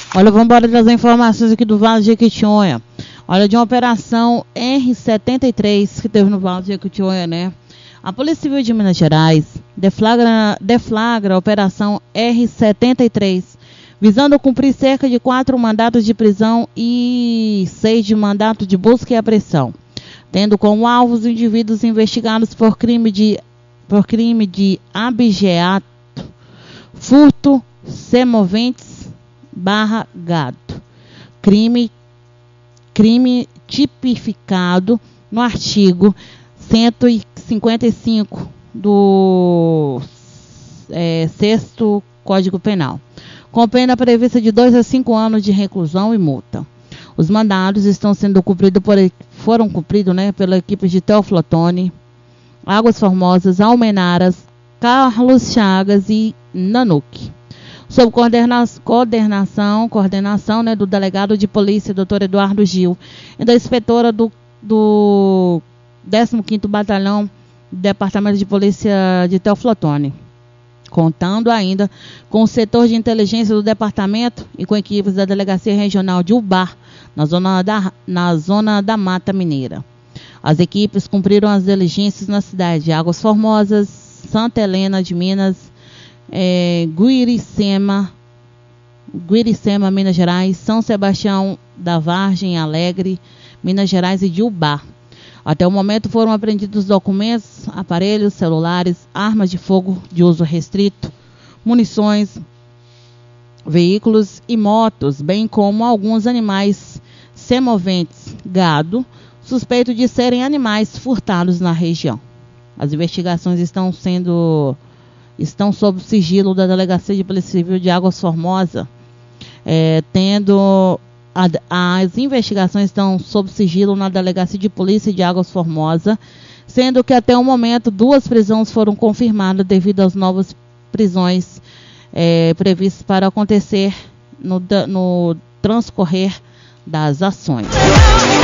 Olha, vamos embora trazer informações aqui do Vale de Jequitinhonha. Olha, de uma operação R-73 que teve no Vale de Jequitinhonha, né? A Polícia Civil de Minas Gerais deflagra a operação R-73, visando cumprir cerca de 4 mandatos de prisão e 6 de mandato de busca e apreensão, tendo como alvo os indivíduos investigados por crime de abigeato, furto, semoventes, /gado, crime tipificado no artigo 155 do 6º Código Penal, com pena prevista de 2 a 5 anos de reclusão e multa. Os mandados foram cumpridos, né, pela equipe de Teoflotone, Águas Formosas, Almenaras, Carlos Chagas e Nanuque, sob coordenação, né, do delegado de polícia, Dr. Eduardo Gil, e da inspetora do 15º Batalhão do Departamento de Polícia de Teoflotone, contando ainda com o setor de inteligência do departamento e com equipes da Delegacia Regional de Ubar, na zona da Mata Mineira. As equipes cumpriram as diligências na cidade de Águas Formosas, Santa Helena de Minas, Guiricema, Minas Gerais, São Sebastião da Vargem Alegre, Minas Gerais e de Ubar. Até o momento foram apreendidos documentos, aparelhos celulares, armas de fogo de uso restrito, munições, veículos e motos, bem como alguns animais semoventes, gado, suspeito de serem animais furtados na região. As investigações estão sob sigilo da Delegacia de Polícia Civil de Águas Formosas, as investigações estão sob sigilo na Delegacia de Polícia de Águas Formosas, sendo que até o momento 2 prisões foram confirmadas devido às novas prisões previstas para acontecer no transcorrer das ações.